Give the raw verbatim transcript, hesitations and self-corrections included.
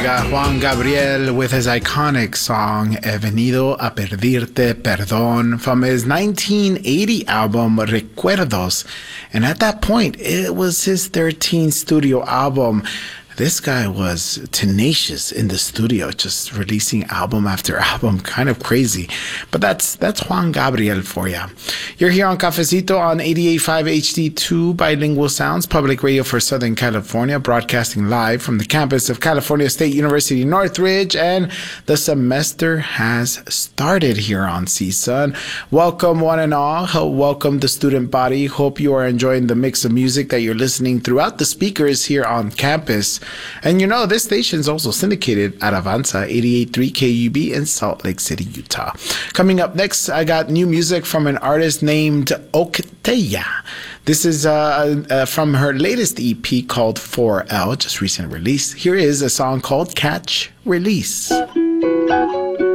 got Juan Gabriel with his iconic song He venido a pedirte perdón from his nineteen eighty album Recuerdos. And at that point, it was his thirteenth studio album. This guy was tenacious in the studio, just releasing album after album, kind of crazy. But that's that's Juan Gabriel for you. You're here on Cafecito on eighty-eight point five H D two Bilingual Sounds, public radio for Southern California, broadcasting live from the campus of California State University, Northridge, and the semester has started here on C S U N. Welcome one and all. Welcome the student body. Hope you are enjoying the mix of music that you're listening throughout the speakers here on campus. And you know, this station is also syndicated at Avanza eighty-eight point three K U B in Salt Lake City, Utah. Coming up next, I got new music from an artist named Octella. This is uh, uh, from her latest E P called four L, just recent release. Here is a song called Catch Release.